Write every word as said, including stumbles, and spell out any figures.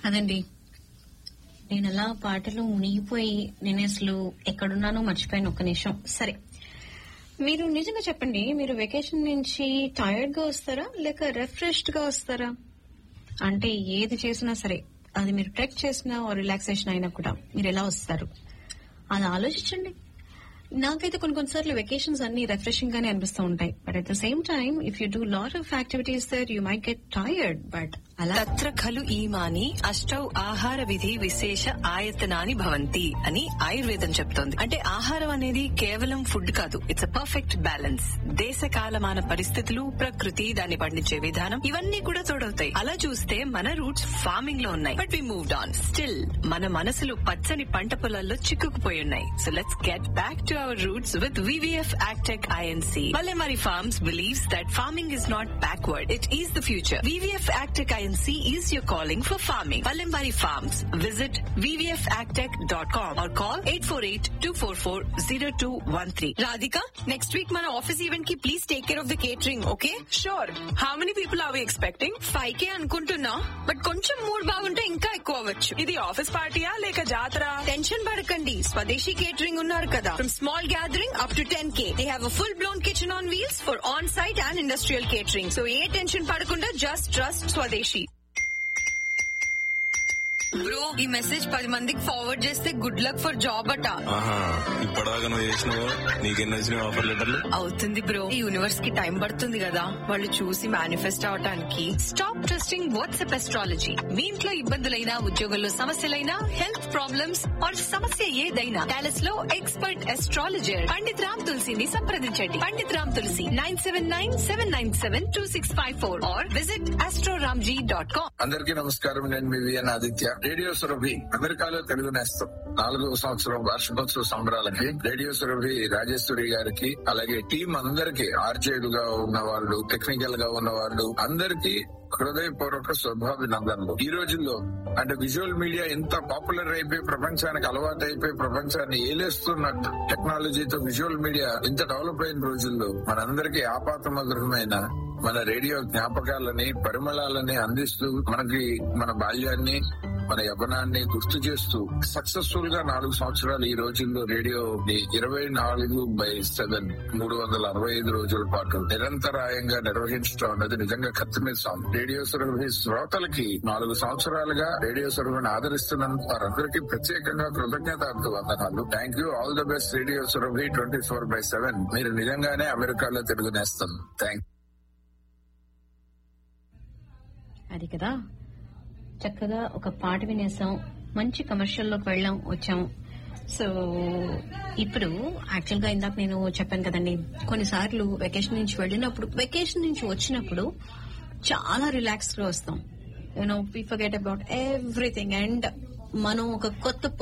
అదండి, నేను అలా పాటలు మునిగిపోయి నేను అసలు ఎక్కడున్నానో మర్చిపోయాను ఒక్క నిమిషం. సరే, మీరు నిజంగా చెప్పండి, మీరు వెకేషన్ నుంచి టైర్డ్ గా వస్తారా లేక రిఫ్రెష్డ్ గా వస్తారా? అంటే ఏది చేసినా సరే, అది మీరు ట్రెక్ చేసినా రిలాక్సేషన్ అయినా కూడా మీరు ఎలా వస్తారు అది ఆలోచించండి. నాకైతే కొన్ని కొన్నిసార్లు వెకేషన్స్ అన్ని రిఫ్రెషింగ్ గానే అనిపిస్తూ ఉంటాయి. But at the same time if you do lot of activities there you might get tired. But అలా తత్ర ఖలు ఈమాని అష్టౌ ఆహార విధి విశేష ఆయతనాని భవంతి అని ఆయుర్వేదం చెప్తోంది. అంటే ఆహారం అనేది కేవలం ఫుడ్ కాదు, ఇట్స్ అ పర్ఫెక్ట్ బ్యాలెన్స్. దేశ కాలమాన పరిస్థితులు, ప్రకృతి, దాన్ని పండించే విధానం, ఇవన్నీ కూడా తోడవుతాయి. అలా చూస్తే మన రూట్స్ ఫార్మింగ్ లో ఉన్నాయి, but we moved on. Still మన మనసులు పచ్చని పంట పొలాల్లో చిక్కుకుపోయి ఉన్నాయి. So let's get back to our roots with V V F Agtech I N C. Valemari Farms believes that farming is not backward, it is the future. V V F Agtech I N C is your calling for farming. Valemari Farms. Visit v v f agtech dot com or call eight four eight, two four four, zero two one three. Radhika, next week మన office event కి please take care of the catering, okay? Sure. How many people are we expecting? Five కే అనుకుంటున్నా, but కొంచెం mood బాగుంటే ఇంకా ఎక్కువ అవ్వచ్చు. ఇది office పార్టీయా లేక జాతర? టెన్షన్ పడకండి, స్వదేశీ కేటరింగ్ ఉన్నారు కదా. From small gathering up to ten K they have a full blown kitchen on wheels for on site and industrial catering. So A tension పడకుండా జస్ట్ ట్రస్ట్ స్వదేశీ. బ్రో, ఈ మెసేజ్ పది మందికి ఫార్వర్డ్ చేస్తే గుడ్ లక్ ఫర్ జాబ్ అట. ఇప్పటిదాకా నువ్వు చేసినావు, నీకెన్ని వచ్చినాయి ఆఫర్ లెటర్లు? అవుతుంది బ్రో, ఈ యూనివర్స్ కి టైం పడుతుంది కదా వాళ్ళు చూసి మేనిఫెస్ట్ అవటానికి. Stop trusting WhatsApp astrology. మీ ఇంట్లో ఇబ్బందులైనా, ఉద్యోగంలో సమస్యలైనా, హెల్త్ ప్రాబ్లమ్స్ ఆర్ సమస్య ఏదైనా, డాలస్ లో ఎక్స్పర్ట్ అస్ట్రాలజర్ పండిత్ రామ్ తులసిని సంప్రదించండి. పండిత్ రామ్ తులసి nine seven nine seven nine seven two six five four are visit Astroramji dot com. అందరికీ నమస్కారం, నేను మీ విఎన్ ఆదిత్య. రేడియో సురభి అమెరికాలో తెలుగు నేస్తం నాలుగవ సంవత్సరం వార్షికోత్సవ సంబరాలకి రేడియో సురభి రాజేశ్వరి గారికి, అలాగే టీం అందరికి, ఆర్జేలుగా ఉన్న వాళ్ళు, టెక్నికల్ గా ఉన్న వాళ్ళు అందరికీ హృదయపూర్వక శుభాభినందనలు. ఈ రోజుల్లో అంటే విజువల్ మీడియా ఎంత పాపులర్ అయిపోయి ప్రపంచానికి అలవాటు అయిపోయి ప్రపంచాన్ని ఏలేస్తున్న టెక్నాలజీతో విజువల్ మీడియా ఇంత డెవలప్ అయిన రోజుల్లో మనందరికీ ఆపాతమధురమైన మన రేడియో జ్ఞాపకాలని, పరిమళాలని అందిస్తూ మనకి మన బాల్యాన్ని, మన యవ్వనాన్ని గుర్తు చేస్తూ సక్సెస్ఫుల్ గా నాలుగు సంవత్సరాలు ఈ రోజుల్లో రేడియో ఇరవై నాలుగు బై సెవెన్ మూడు వందల అరవై ఐదు రోజుల పాటు నిరంతరాయంగా నిర్వహించడం అనేది నిజంగా కత్తిమీసాం. రేడియో సురభి శ్రోతలకి నాలుగు సంవత్సరాలుగా రేడియో సురభిని ఆదరిస్తున్నందుకు వారందరికీ ప్రత్యేకంగా కృతజ్ఞతార్థ వందనాలు. Thank you. All the best radio Surabhi twenty four by seven. మీరు నిజంగానే అమెరికాలో తెలుగు నేస్తాం. థ్యాంక్ అది కదా, చక్కగా ఒక పాట వినేసాం, మంచి కమర్షియల్లోకి వెళ్ళాం, వచ్చాం. సో ఇప్పుడు యాక్చువల్ గా ఇందాక నేను చెప్పాను కదండి, కొన్నిసార్లు వెకేషన్ నుంచి వెళ్ళినప్పుడు, వెకేషన్ నుంచి వచ్చినప్పుడు చాలా రిలాక్స్ గా వస్తాం. You know we forget about everything and మనం ఒక కొత్త